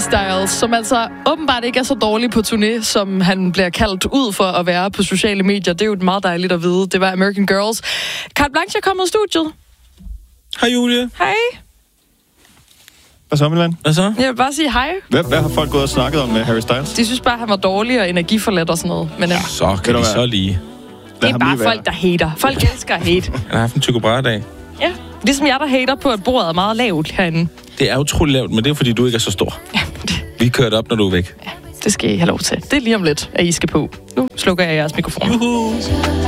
Styles, som altså åbenbart ikke er så dårlig på turné, som han bliver kaldt ud for at være på sociale medier. Det er jo meget dejligt at vide. Det var American Girls. Carte Blanche er kommet i studiet. Hej Julie. Hej. Hvad så, Milan? Hvad så? Jeg vil bare sige hej. Hvad har folk gået og snakket om med Harry Styles? De synes bare, at han var dårlig og energiforladt og sådan noget. Men ja, Så kan de så lige. det er bare folk, der hater. Folk elsker at hate. Han har haft en Tycho Brahe-dag. Ja, ligesom jeg, der hater på, at bordet er meget lavt herinde. Det er utroligt lavt, men det er fordi, du ikke er så stor. Ja, Vi kører det op, når du er væk. det skal I have lov til. Det er lige om lidt, at I skal på. Nu slukker jeg jeres mikrofon.